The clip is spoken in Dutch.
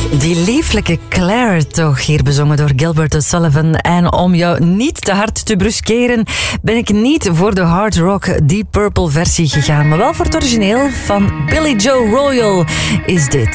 Die lieflijke Claire toch, hier bezongen door Gilbert O'Sullivan. En om jou niet te hard te bruskeren, ben ik niet voor de hard rock Deep Purple versie gegaan, maar wel voor het origineel van Billy Joe Royal is dit.